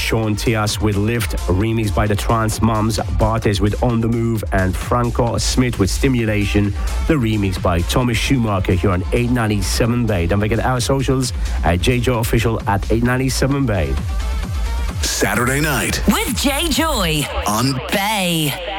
Sean Tias with Lift, remixed by the Trance Moms, Bartes with On The Move, and Franco Smith with Stimulation, the remix by Thomas Schumacher here on 897 Bay. Don't forget our socials at JJoy Official at 897 Bay. Saturday night with J Joy on Bay.